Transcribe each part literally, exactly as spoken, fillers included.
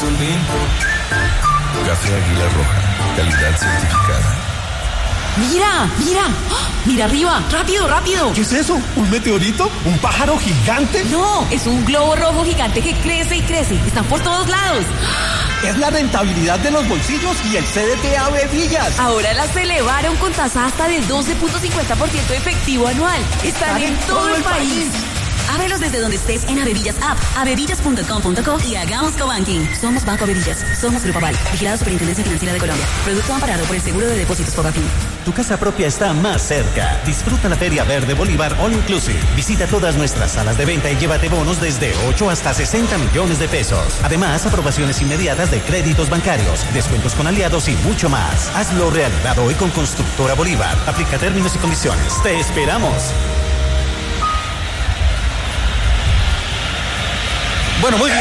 buen vino. Café Águila Roja, calidad certificada. ¡Mira! ¡Mira! ¡Oh! ¡Mira arriba! ¡Rápido, rápido! ¿Qué es eso? ¿Un meteorito? ¿Un pájaro gigante? No, es un globo rojo gigante que crece y crece. Están por todos lados. Es la rentabilidad de los bolsillos y el C D T A B Villas. Ahora las elevaron con tasa hasta del doce punto cincuenta por ciento efectivo anual. Están, Están en, en todo, todo el país. país. Ábrelos desde donde estés en Avevillas App, avevillas punto com punto co y hagamos cobanking. Somos Banco Avevillas, somos Grupo Aval, vigilado Superintendencia Financiera de Colombia. Producto amparado por el Seguro de Depósitos Fogafín. Tu casa propia está más cerca. Disfruta la Feria Verde Bolívar All Inclusive. Visita todas nuestras salas de venta y llévate bonos desde ocho hasta sesenta millones de pesos. Además, aprobaciones inmediatas de créditos bancarios, descuentos con aliados y mucho más. Hazlo realidad hoy con Constructora Bolívar. Aplica términos y condiciones. Te esperamos. Bueno, muy bien.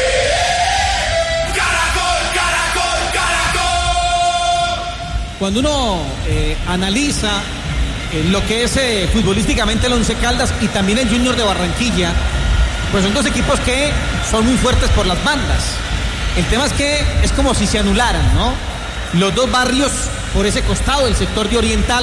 Caracol, Caracol, Caracol. Cuando uno eh, analiza eh, lo que es eh, futbolísticamente el Once Caldas y también el Junior de Barranquilla, pues son dos equipos que son muy fuertes por las bandas. El tema es que es como si se anularan, ¿no? Los dos barrios por ese costado, el sector de Oriental,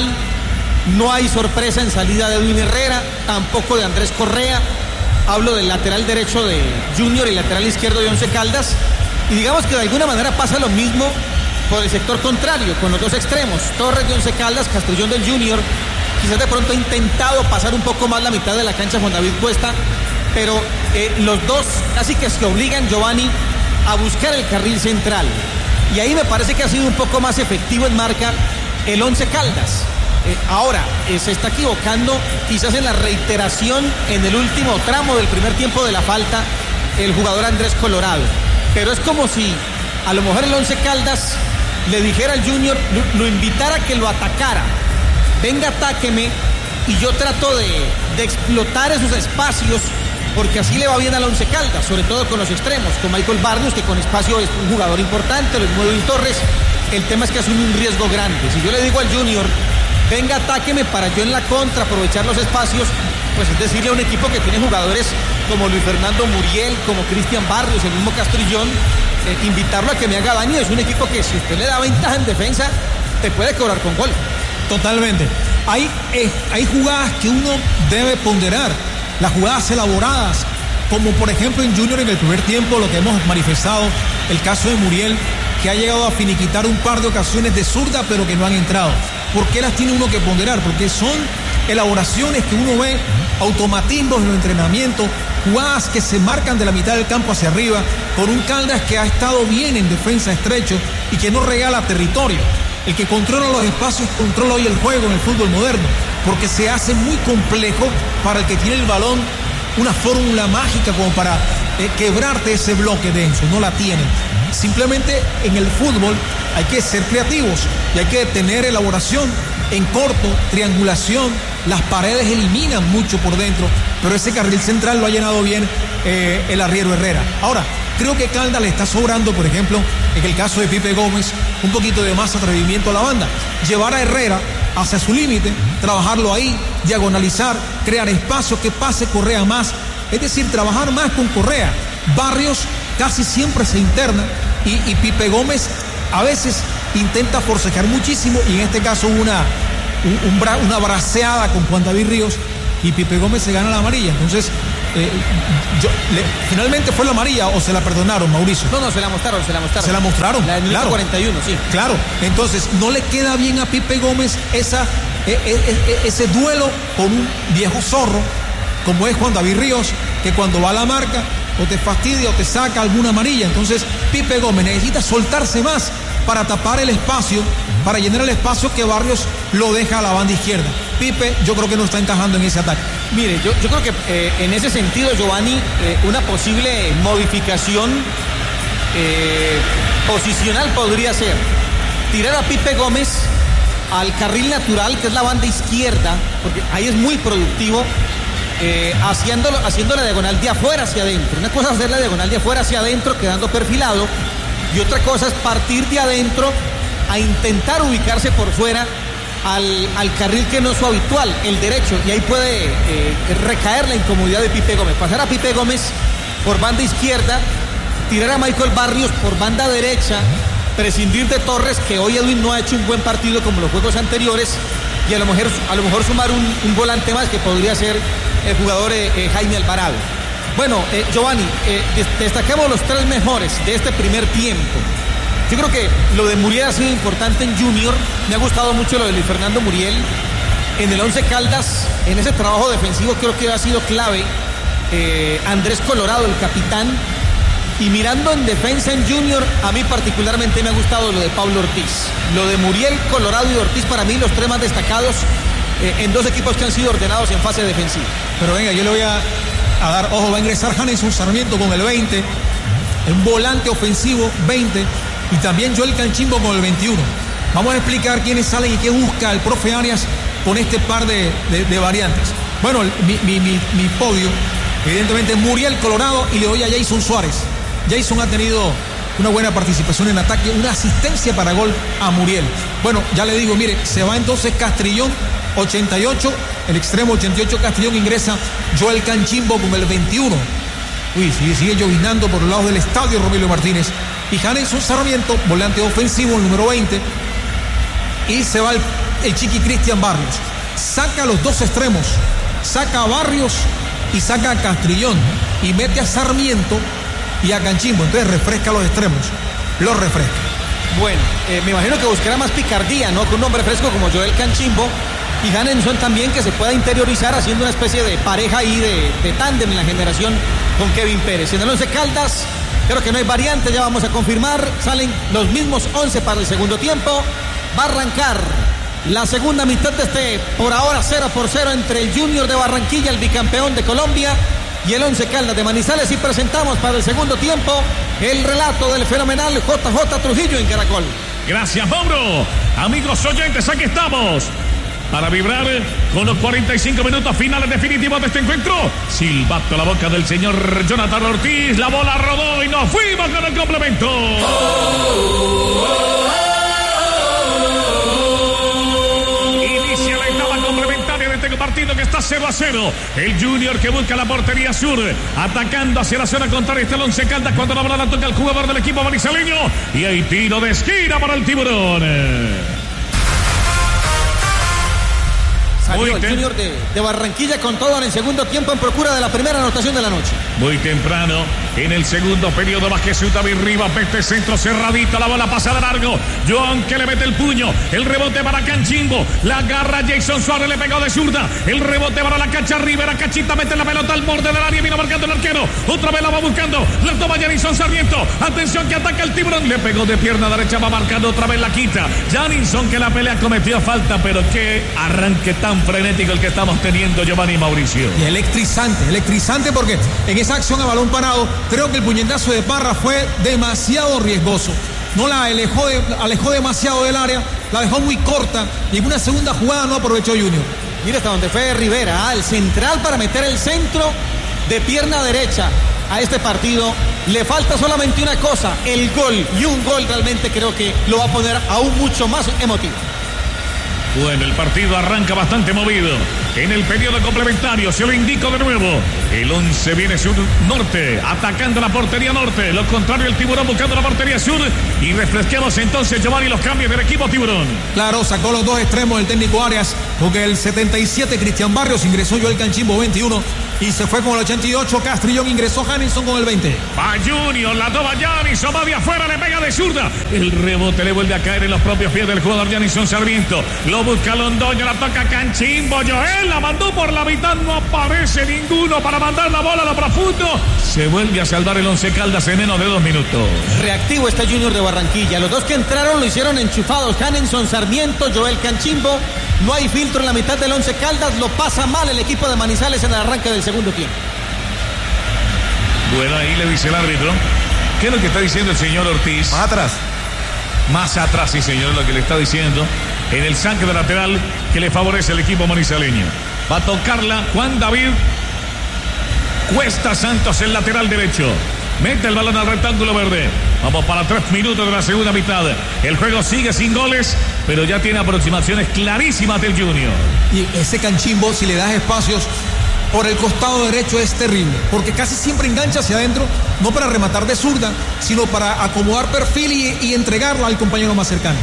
no hay sorpresa en salida de Edwin Herrera, tampoco de Andrés Correa. Hablo del lateral derecho de Junior y lateral izquierdo de Once Caldas. Y digamos que de alguna manera pasa lo mismo por el sector contrario, con los dos extremos. Torres de Once Caldas, Castrillón del Junior. Quizás de pronto ha intentado pasar un poco más la mitad de la cancha Juan David Cuesta, pero eh, los dos casi que se obligan, Giovanni, a buscar el carril central. Y ahí me parece que ha sido un poco más efectivo en marca el Once Caldas. Eh, ahora, eh, se está equivocando quizás en la reiteración en el último tramo del primer tiempo de la falta el jugador Andrés Colorado. Pero es como si a lo mejor el Once Caldas le dijera al Junior, lo, lo invitara a que lo atacara. Venga, atáqueme y yo trato de, de explotar esos espacios, porque así le va bien al Once Caldas, sobre todo con los extremos, con Michael Barrios, que con espacio es un jugador importante, lo mismo Edwin Torres. El tema es que asume un riesgo grande. Si yo le digo al Junior, venga, atáqueme para yo en la contra aprovechar los espacios, pues es decirle a un equipo que tiene jugadores como Luis Fernando Muriel, como Cristian Barrios, el mismo Castrillón, eh, invitarlo a que me haga daño. Es un equipo que si usted le da ventaja en defensa, te puede cobrar con gol. Totalmente. Hay, eh, hay jugadas que uno debe ponderar, las jugadas elaboradas, como por ejemplo en Junior en el primer tiempo, lo que hemos manifestado, el caso de Muriel, que ha llegado a finiquitar un par de ocasiones de zurda, pero que no han entrado. ¿Por qué las tiene uno que ponderar? Porque son elaboraciones que uno ve, automatismos en los entrenamientos, jugadas que se marcan de la mitad del campo hacia arriba, con un Caldas que ha estado bien en defensa estrecho y que no regala territorio. El que controla los espacios controla hoy el juego en el fútbol moderno, porque se hace muy complejo para el que tiene el balón una fórmula mágica como para eh, quebrarte ese bloque denso. No la tienen. Simplemente en el fútbol hay que ser creativos y hay que tener elaboración en corto, triangulación. Las paredes eliminan mucho por dentro, pero ese carril central lo ha llenado bien eh, el arriero Herrera. Ahora, creo que Caldas le está sobrando, por ejemplo, en el caso de Pipe Gómez, un poquito de más atrevimiento a la banda. Llevar a Herrera hacia su límite, trabajarlo ahí, diagonalizar, crear espacio, que pase Correa más. Es decir, trabajar más con Correa. Barrios casi siempre se interna y, y Pipe Gómez a veces intenta forcejear muchísimo, y en este caso una, un, un bra, una braceada con Juan David Ríos y Pipe Gómez se gana la amarilla. Entonces, eh, yo, le, ¿finalmente fue la amarilla o se la perdonaron, Mauricio? No, no, se la mostraron, se la mostraron. Se la mostraron, la del minuto claro. cuarenta y uno, sí. Claro, entonces no le queda bien a Pipe Gómez esa, eh, eh, ese duelo con un viejo zorro como es Juan David Ríos, que cuando va a la marca o te fastidia o te saca alguna amarilla. Entonces Pipe Gómez necesita soltarse más para tapar el espacio, para llenar el espacio que Barrios lo deja a la banda izquierda. Pipe yo creo que no está encajando en ese ataque. Mire, yo, yo creo que eh, en ese sentido, Giovanni, eh, una posible modificación eh, posicional podría ser tirar a Pipe Gómez al carril natural, que es la banda izquierda, porque ahí es muy productivo. Eh, haciéndolo, haciendo la diagonal de afuera hacia adentro. Una cosa es hacer la diagonal de afuera hacia adentro quedando perfilado, y otra cosa es partir de adentro a intentar ubicarse por fuera al, al carril que no es su habitual, el derecho, y ahí puede eh, recaer la incomodidad de Pipe Gómez. Pasar a Pipe Gómez por banda izquierda, retirar a Michael Barrios por banda derecha, prescindir de Torres, que hoy Edwin no ha hecho un buen partido como los juegos anteriores, y a lo mejor, a lo mejor sumar un, un volante más que podría ser el jugador eh, eh, Jaime Alvarado. Bueno, eh, Giovanni, eh, destacamos los tres mejores de este primer tiempo. Yo creo que lo de Muriel ha sido importante en Junior. Me ha gustado mucho lo de Luis Fernando Muriel. En el Once Caldas, en ese trabajo defensivo, creo que ha sido clave eh, Andrés Colorado, el capitán. Y mirando en defensa en Junior, a mí particularmente me ha gustado lo de Pablo Ortiz. Lo de Muriel, Colorado y Ortiz, para mí los tres más destacados eh, en dos equipos que han sido ordenados en fase defensiva. Pero venga, yo le voy a, a dar, ojo, va a ingresar Janeson Sarmiento con el veinte, un volante ofensivo veinte, y también Joel Canchimbo con el veintiuno. Vamos a explicar quiénes salen y qué busca el profe Arias con este par de, de, de variantes. Bueno, mi, mi, mi, mi podio, evidentemente Muriel, Colorado, y le doy a Jason Suárez. Jason ha tenido una buena participación en ataque, una asistencia para gol a Muriel. Bueno, ya le digo, mire, se va entonces Castrillón, ochenta y ocho, el extremo ochenta y ocho Castrillón, ingresa Joel Canchimbo con el veintiuno. Uy, sigue, sigue llovinando por los lados del estadio Romelio Martínez. Y Janeson Sarmiento, volante ofensivo, el número veinte. Y se va el, el Chiqui Cristian Barrios. Saca a los dos extremos, saca a Barrios y saca a Castrillón. Y mete a Sarmiento y a Canchimbo, entonces refresca los extremos, los refresca. Bueno, eh, me imagino que buscará más picardía, ¿no? Con un hombre fresco como Joel Canchimbo y Janeson también, que se pueda interiorizar haciendo una especie de pareja ahí de, de tándem en la generación con Kevin Pérez. En el Once Caldas, creo que no hay variante, ya vamos a confirmar, salen los mismos once para el segundo tiempo. Va a arrancar la segunda mitad de este, por ahora cero por cero, entre el Junior de Barranquilla, el bicampeón de Colombia, y el Once Caldas de Manizales, y presentamos para el segundo tiempo el relato del fenomenal J J Trujillo en Caracol. Gracias, Mauro. Amigos oyentes, aquí estamos para vibrar con los cuarenta y cinco minutos finales definitivos de este encuentro. Silbato a la boca del señor Jonathan Ortiz, la bola rodó y nos fuimos con el complemento. Oh, oh, oh. Partido que está cero a cero. El Junior que busca la portería sur, atacando hacia la zona contraria. Está el Once Caldas cuando la bola la toca el jugador del equipo manizaleño. Y hay tiro de esquina para el Tiburón. Salió el Junior de, de Barranquilla con todo en el segundo tiempo en procura de la primera anotación de la noche. Muy temprano, en el segundo periodo, Jesús David Rivas, este centro cerradito, la bola pasa de largo. Joan que le mete el puño, el rebote para Canchimbo, la agarra Jason Suárez, le pegó de zurda, el rebote para la cancha Rivera, Cachita mete la pelota al borde del área, vino marcando el arquero, otra vez la va buscando, la toma Jason Sarmiento, atención que ataca el Tiburón, le pegó de pierna derecha, va marcando otra vez la quita. Jason que la pelea cometió falta, pero qué arranque tan frenético el que estamos teniendo, Giovanni Mauricio. Y electrizante, electrizante porque en esa acción a balón parado, creo que el puñetazo de Parra fue demasiado riesgoso. No la alejó, de, alejó demasiado del área, la dejó muy corta y en una segunda jugada no aprovechó Junior. Mira hasta donde fue Rivera, al central para meter el centro de pierna derecha a este partido. Le falta solamente una cosa, el gol, y un gol realmente creo que lo va a poner aún mucho más emotivo. Bueno, el partido arranca bastante movido. En el periodo complementario, se lo indico de nuevo. El once viene sur-norte, atacando la portería norte. Lo contrario, el Tiburón buscando la portería sur. Y refresquemos entonces, Giovanni, los cambios del equipo Tiburón. Claro, sacó los dos extremos del técnico Arias, porque el setenta y siete Cristian Barrios ingresó Joel Canchimbo veintiuno. Y se fue con el ochenta y ocho Castrillón, ingresó Janeson con el veinte. Va Junior, la toma Janeson, va de afuera, le pega de zurda. El rebote le vuelve a caer en los propios pies del jugador Janeson Sarmiento. Lo busca Londoño, la toca Canchimbo. Joel la mandó por la mitad, no aparece ninguno para mandar la bola a lo profundo. Se vuelve a salvar el Once Caldas en menos de dos minutos. Reactivo está Junior de Barranquilla. Los dos que entraron lo hicieron enchufados. Janeson Sarmiento, Joel Canchimbo. No hay filtro en la mitad del Once Caldas. Lo pasa mal el equipo de Manizales en el arranque del segundo tiempo. Bueno, ahí le dice el árbitro. ¿Qué es lo que está diciendo el señor Ortiz? Más atrás. Más atrás, sí, señor, es lo que le está diciendo. En el saque de lateral que le favorece al equipo manizaleño. Va a tocarla Juan David Cuesta Santos, el lateral derecho. Mete el balón al rectángulo verde. Vamos para tres minutos de la segunda mitad. El juego sigue sin goles, pero ya tiene aproximaciones clarísimas del Junior. Y ese Canchimbo, si le das espacios, por el costado derecho es terrible, porque casi siempre engancha hacia adentro, no para rematar de zurda, sino para acomodar perfil y, y entregarla al compañero más cercano.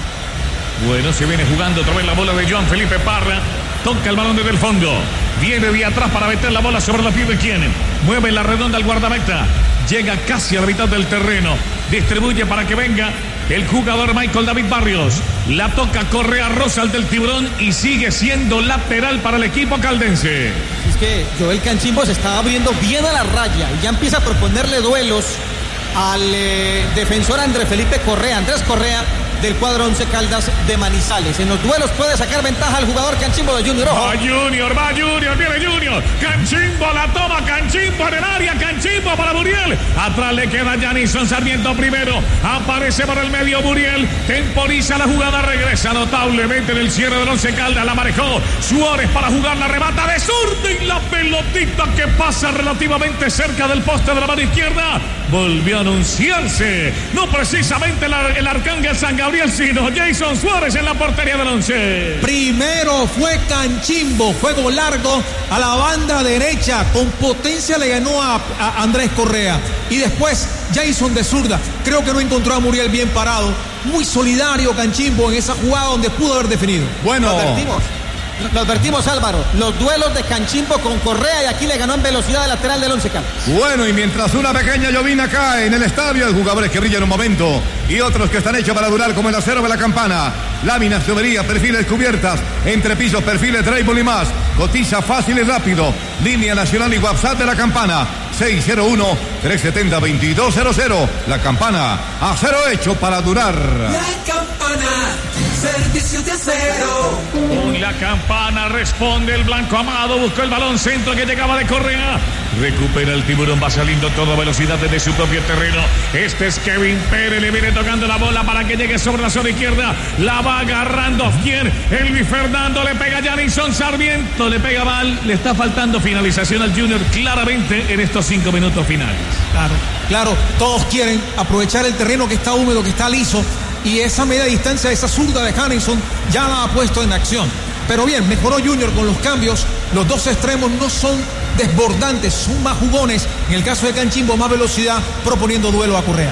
Bueno, se viene jugando otra vez la bola de Joan Felipe Parra. Toca el balón desde el fondo. Viene de atrás para meter la bola sobre los pies de quien. Mueve la redonda al guardameta. Llega casi a la mitad del terreno. Distribuye para que venga el jugador Michael David Barrios. La toca Correa Rosal del Tiburón y sigue siendo lateral para el equipo caldense. Es que Joel Canchimbo se está abriendo bien a la raya y ya empieza a proponerle duelos al eh, defensor Andrés Felipe Correa, Andrés Correa, del cuadro Once Caldas de Manizales. En los duelos puede sacar ventaja al jugador Canchimbo de Junior. Ojo. Va Junior, va Junior, viene Junior. Canchimbo la toma, Canchimbo en el área, Canchimbo para Muriel. Atrás le queda Janison Sarmiento primero. Aparece por el medio Muriel. Temporiza la jugada, regresa notablemente en el cierre del Once Caldas. La manejó Suárez para jugar, la remata de zurda y la pelotita que pasa relativamente cerca del poste de la mano izquierda. Volvió a anunciarse, no precisamente el, el Arcángel San Gabriel, sino Jason Suárez en la portería del Once. Primero fue Canchimbo, juego largo a la banda derecha, con potencia le ganó a, a Andrés Correa. Y después Jason de zurda, creo que no encontró a Muriel bien parado. Muy solidario Canchimbo en esa jugada donde pudo haber definido. Bueno, lo advertimos. Lo advertimos, Álvaro, los duelos de Canchimbo con Correa y aquí le ganó en velocidad de lateral del Once Caldas. Bueno, y mientras una pequeña llovina cae en el estadio, hay jugadores que brillan un momento y otros que están hechos para durar, como el acero de la Campana. Láminas, tuberías, perfiles, cubiertas, entrepisos, perfiles, drywall y más. Cotiza fácil y rápido. Línea nacional y WhatsApp de la Campana. seis cero uno, tres siete cero, dos dos cero cero. La Campana, acero hecho para durar. La Campana, servicio de acero. Con la Campana responde el Blanco Amado. Buscó el balón centro que llegaba de Correa. Recupera el Tiburón, va saliendo a toda velocidad desde su propio terreno. Este es Kevin Pérez, le viene tocando la bola para que llegue sobre la zona izquierda. La va agarrando bien Elvis Fernando, le pega Janison Sarmiento, le pega mal. Le está faltando finalización al Junior claramente en estos cinco minutos finales. Claro, claro, todos quieren aprovechar el terreno que está húmedo, que está liso, y esa media distancia, esa zurda de Janison ya la ha puesto en acción. Pero bien, mejoró Junior con los cambios. Los dos extremos no son desbordantes, son más jugones. En el caso de Canchimbo, más velocidad, proponiendo duelo a Correa.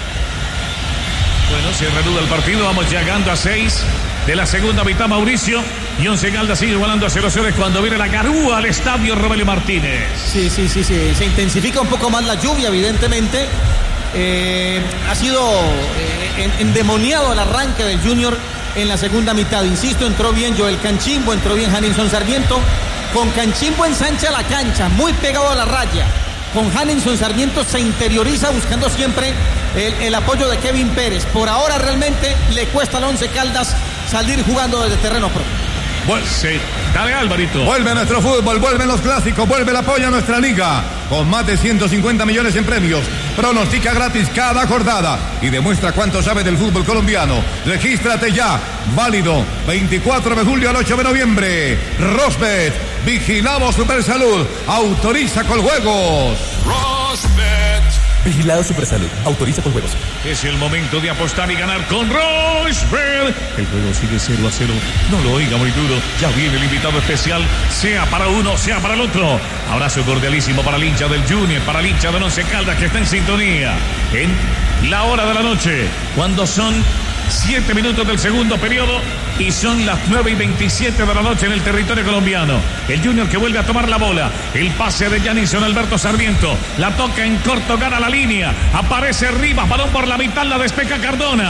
Bueno, se reanuda el partido, vamos llegando a seis de la segunda mitad, Mauricio. Y Once Caldas sigue igualando a cero cero cuando viene la garúa al estadio Rogelio Martínez. Sí, sí, sí, sí. Se intensifica un poco más la lluvia, evidentemente. Eh, ha sido eh, endemoniado el arranque del Junior en la segunda mitad. Insisto, entró bien Joel Canchimbo, entró bien Janison Sarmiento. Con Canchimbo ensancha la cancha, muy pegado a la raya. Con Janison Sarmiento se interioriza buscando siempre el, el apoyo de Kevin Pérez. Por ahora realmente le cuesta al Once Caldas salir jugando desde terreno propio. Bueno, sí. Dale, Alvarito. Vuelve nuestro fútbol, vuelven los clásicos, vuelve el apoyo a nuestra liga. Con más de ciento cincuenta millones en premios. Pronostica gratis cada jornada y demuestra cuánto sabe del fútbol colombiano. Regístrate ya. Válido veinticuatro de julio al ocho de noviembre. Rosbet. Vigilamos Supersalud. Autoriza con juegos. Rosbet. Vigilado Supersalud. Autoriza con juegos. Es el momento de apostar y ganar con Rosbet. El juego sigue cero a cero. No lo oiga muy duro. Ya viene el invitado especial. Sea para uno, sea para el otro. Abrazo cordialísimo para el hincha del Junior, para el hincha del Once Caldas que está en sintonía. En la hora de la noche, cuando son siete minutos del segundo periodo y son las nueve y veintisiete de la noche en el territorio colombiano. El Junior que vuelve a tomar la bola. El pase de Janison Alberto Sarmiento. La toca en corto, gana la línea. Aparece Rivas, balón por la mitad, la despeja Cardona.